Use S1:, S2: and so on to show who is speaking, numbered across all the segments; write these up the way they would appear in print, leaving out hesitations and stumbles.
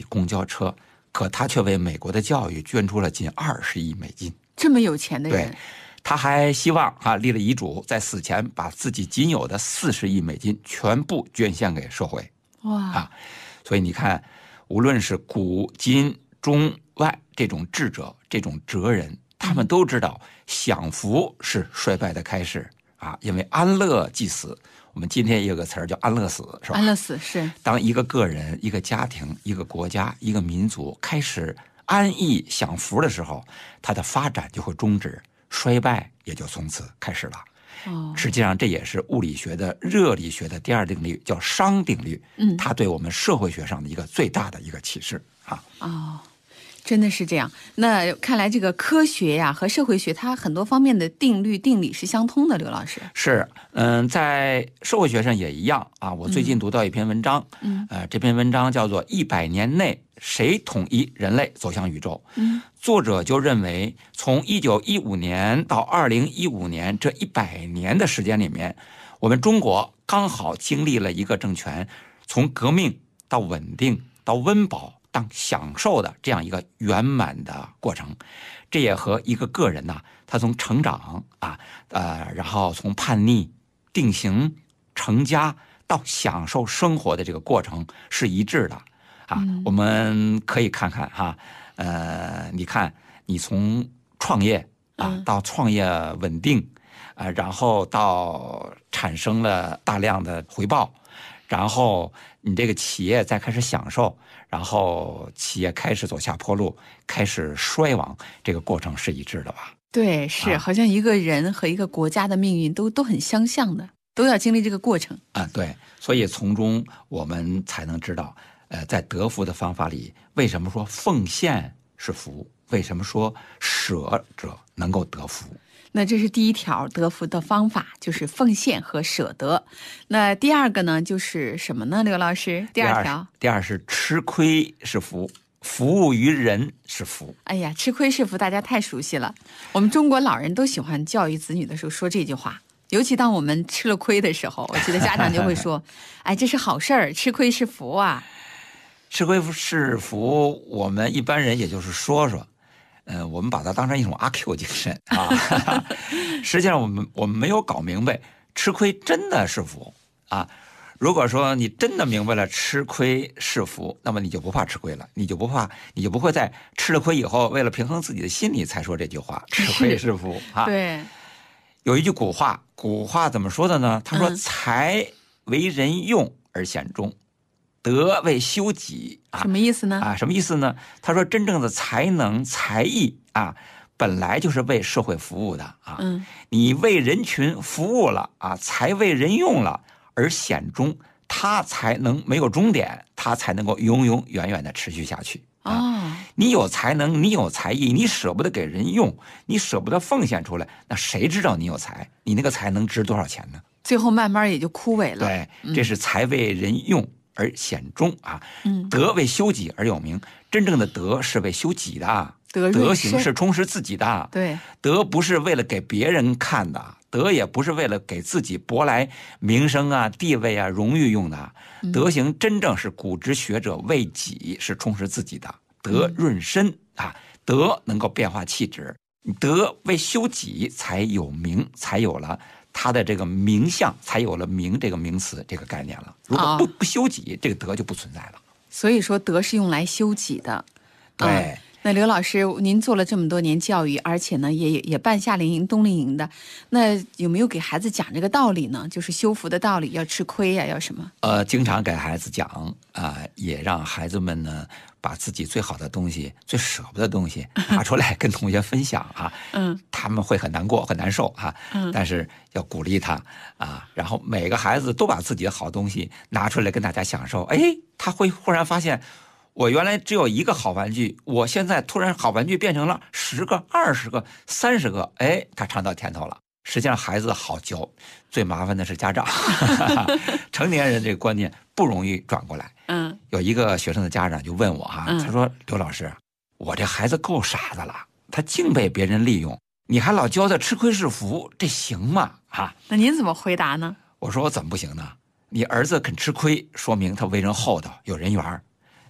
S1: 公交车，可他却为美国的教育捐出了近20亿美金。
S2: 这么有钱的人。
S1: 对，他还希望立了遗嘱，在死前把自己仅有的40亿美金全部捐献给社会。
S2: 哇！
S1: 所以你看，无论是古今中外这种智者、这种哲人，他们都知道享福是衰败的开始因为安乐即死。我们今天也有个词儿叫安乐死，是吧？
S2: 安乐死是
S1: 当一个个人、一个家庭、一个国家、一个民族开始安逸享福的时候，它的发展就会终止，衰败也就从此开始了。实际上这也是物理学的热力学的第2定律，叫熵定律。它对我们社会学上的一个最大的一个启示
S2: 真的是这样。那看来这个科学呀和社会学它很多方面的定律定理是相通的，刘老师。
S1: 是，在社会学上也一样我最近读到一篇文章，这篇文章叫做100年内谁统一人类走向宇宙。作者就认为，从1915年到2015年这100年的时间里面，我们中国刚好经历了一个政权从革命到稳定到温饱当享受的这样一个圆满的过程。这也和一个个人他从成长然后从叛逆、定型、成家到享受生活的这个过程是一致的我们可以看看你看，你从创业到创业稳定然后到产生了大量的回报，然后你这个企业再开始享受，然后企业开始走下坡路，开始衰亡，这个过程是一致的吧？
S2: 对，是，好像一个人和一个国家的命运都很相像的，都要经历这个过程
S1: 对，所以从中我们才能知道在得福的方法里，为什么说奉献是福，为什么说舍者能够得福。
S2: 那这是第一条得福的方法，就是奉献和舍得。那第二个呢，就是什么呢，刘老师？第二
S1: 是吃亏是福，服务于人是福。
S2: 哎呀，吃亏是福，大家太熟悉了。我们中国老人都喜欢教育子女的时候说这句话，尤其当我们吃了亏的时候，我记得家长就会说哎，这是好事儿，吃亏是福啊。
S1: 吃亏是福，我们一般人也就是说说，我们把它当成一种阿 Q 精神实际上我们没有搞明白，吃亏真的是福如果说你真的明白了吃亏是福，那么你就不怕吃亏了，你就不会在吃了亏以后，为了平衡自己的心理才说这句话，吃亏是福
S2: 对，
S1: 有一句古话怎么说的呢？他说财为人用而显忠，德为修己
S2: 什么意思呢？
S1: 什么意思呢？他说真正的才能才艺本来就是为社会服务的你为人群服务了才为人用了而显忠，他才能没有终点，他才能够永永远远的持续下去你有才能，你有才艺，你舍不得给人用，你舍不得奉献出来，那谁知道你有才？你那个才能值多少钱呢？
S2: 最后慢慢也就枯萎了。
S1: 对，这是才为人用而显忠德为修己而有名。真正的德是为修己的，德行是充实自己的。
S2: 对，
S1: 德不是为了给别人看的，德也不是为了给自己博来名声地位荣誉用的。德行真正是古之学者为己，是充实自己的。德润身德能够变化气质，德为修己才有名，才有了它的这个名相，才有了名这个名词这个概念了。如果不修己，这个德就不存在了。
S2: 所以说德是用来修己的。
S1: 对。
S2: 那刘老师，您做了这么多年教育，而且呢也办夏令营、冬令营的，那有没有给孩子讲这个道理呢？就是修福的道理，要吃亏要什么？
S1: 经常给孩子讲也让孩子们呢把自己最好的东西、最舍不得的东西拿出来跟同学分享他们会很难过、很难受但是要鼓励他然后每个孩子都把自己的好东西拿出来跟大家享受，他会忽然发现，我原来只有一个好玩具，我现在突然好玩具变成了10个、20个、30个，他尝到甜头了。实际上孩子好教，最麻烦的是家长成年人这个观念不容易转过来。有一个学生的家长就问我他说刘老师，我这孩子够傻的了，他净被别人利用，你还老教他吃亏是福，这行吗？
S2: 那您怎么回答呢？
S1: 我说我怎么不行呢？你儿子肯吃亏，说明他为人厚道有人缘，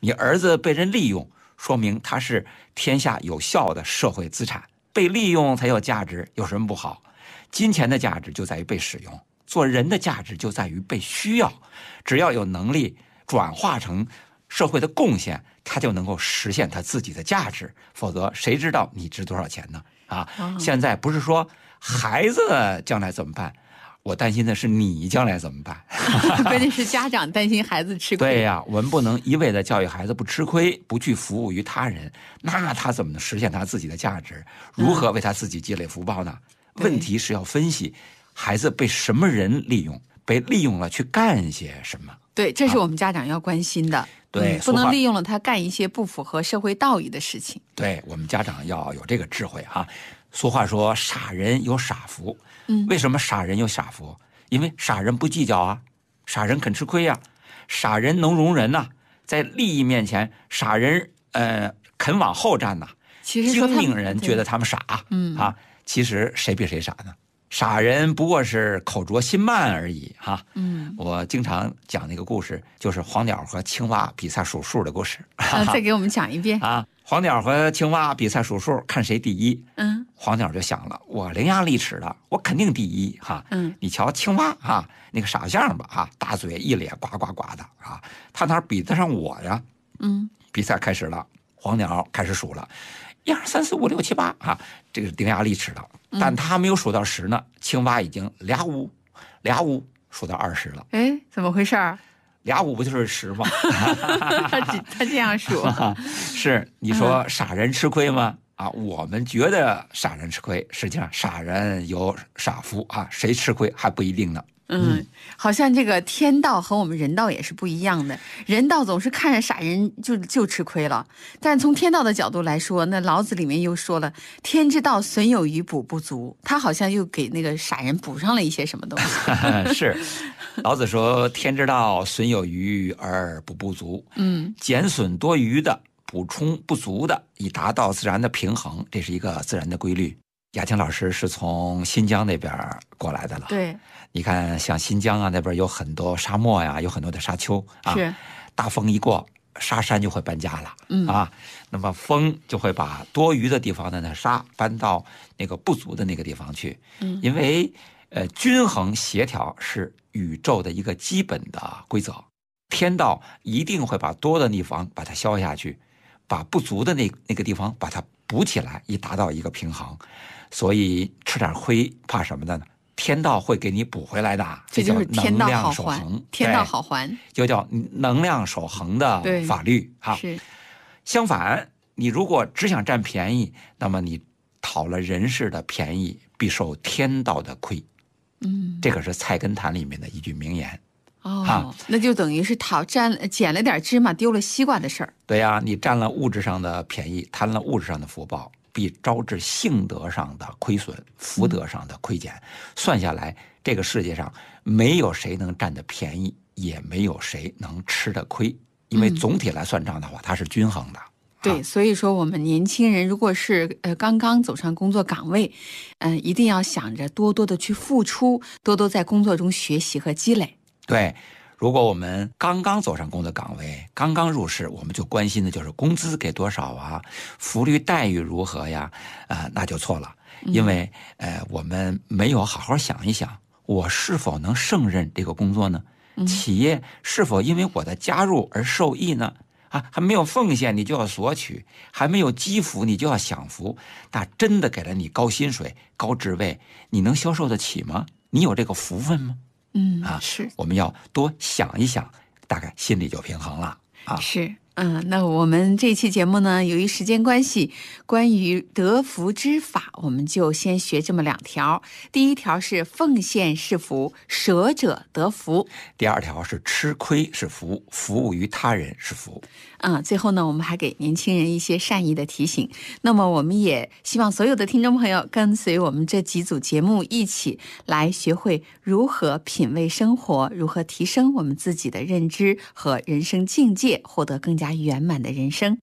S1: 你儿子被人利用，说明他是天下有效的社会资产，被利用才有价值，有什么不好？金钱的价值就在于被使用，做人的价值就在于被需要。只要有能力转化成社会的贡献，他就能够实现他自己的价值，否则谁知道你值多少钱呢？现在不是说孩子将来怎么办，我担心的是你将来怎么办。
S2: 关键是家长担心孩子吃亏。
S1: 对呀，我们不能一味的教育孩子不吃亏，不去服务于他人，那他怎么能实现他自己的价值？如何为他自己积累福报呢？问题是要分析孩子被什么人利用，被利用了去干些什么。
S2: 对，这是我们家长要关心的。
S1: 对，
S2: 不能利用了他干一些不符合社会道义的事情。
S1: 对，我们家长要有这个智慧哈。俗话说傻人有傻福，为什么傻人有傻福？因为傻人不计较啊，傻人肯吃亏啊，傻人能容人呐，在利益面前，傻人肯往后站呐。
S2: 其实
S1: 精明人觉得他们傻，其实谁比谁傻呢？傻人不过是口拙心慢而已哈。我经常讲那个故事，就是黄鸟和青蛙比赛数数的故事。
S2: 再给我们讲一遍
S1: 啊！黄鸟和青蛙比赛数数，看谁第一。黄鸟就想了，我伶牙俐齿的，我肯定第一哈。你瞧青蛙啊，那个傻相吧大嘴一咧呱呱呱的他哪比得上我呀？比赛开始了，黄鸟开始数了。1、2、3、4、5、6、7、8这个伶牙俐齿的，但他没有数到10呢。青蛙已经俩五数到20了。
S2: 哎，怎么回事儿？
S1: 俩五不就是10吗？
S2: 他这样数。
S1: 是你说傻人吃亏吗？我们觉得傻人吃亏，实际上傻人有傻福谁吃亏还不一定呢。
S2: 好像这个天道和我们人道也是不一样的。人道总是看着傻人就吃亏了，但是从天道的角度来说，那老子里面又说了，天之道损有余补不足，他好像又给那个傻人补上了一些什么东西。
S1: 是，老子说天之道损有余而补不足，减损多余的，补充不足的，以达到自然的平衡，这是一个自然的规律。雅婷老师是从新疆那边过来的了。
S2: 对，
S1: 你看像新疆那边有很多沙漠呀，有很多的沙丘
S2: 是
S1: 大风一过，沙山就会搬家了那么风就会把多余的地方的那沙搬到那个不足的那个地方去。因为均衡协调是宇宙的一个基本的规则，天道一定会把多的地方把它消下去，把不足的那个地方把它补起来，以达到一个平衡。所以吃点亏怕什么的呢？天道会给你补回来的，
S2: 这就是天道好
S1: 还，
S2: 天道好还，
S1: 就叫能量守恒的法律
S2: 是。
S1: 相反，你如果只想占便宜，那么你讨了人世的便宜，必受天道的亏。这个是《菜根谭》里面的一句名言。
S2: 那就等于是捡了点芝麻丢了西瓜的事儿。
S1: 对呀，你占了物质上的便宜，贪了物质上的福报，必招致性德上的亏损，福德上的亏减。算下来，这个世界上没有谁能占得便宜，也没有谁能吃得亏，因为总体来算账的话，它是均衡的。
S2: 对，所以说我们年轻人如果是刚刚走上工作岗位，一定要想着多多的去付出，多多在工作中学习和积累。
S1: 对，如果我们刚刚走上工作岗位，刚刚入世，我们就关心的就是工资给多少啊，福利待遇如何呀？那就错了，因为我们没有好好想一想，我是否能胜任这个工作呢？企业是否因为我的加入而受益呢？还没有奉献你就要索取，还没有积福你就要享福，那真的给了你高薪水、高职位，你能消受得起吗？你有这个福分吗？
S2: 是，
S1: 我们要多想一想，大概心里就平衡了
S2: 是。那我们这期节目呢，由于时间关系，关于得福之法，我们就先学这么2条。第一条是奉献是福，舍者得福；
S1: 第2条是吃亏是福，服务于他人是福。
S2: 最后呢，我们还给年轻人一些善意的提醒。那么我们也希望所有的听众朋友跟随我们这几组节目一起来学会如何品味生活，如何提升我们自己的认知和人生境界，获得更加圆满的人生。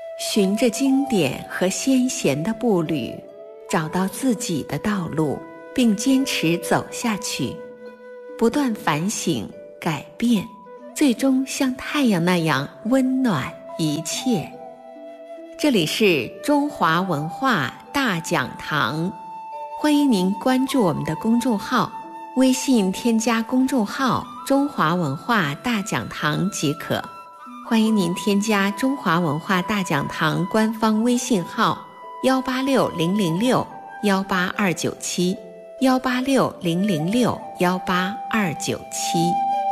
S3: 循着经典和先贤的步履，找到自己的道路，
S2: 并坚持走下去，不断反省改变，最终像太阳那样温暖一切。这里是中华文化大讲堂，欢迎您关注我们的公众号，微信添加公众号中华文化大讲堂即可。欢迎您添加中华文化大讲堂官方微信号18600618297，18600618297。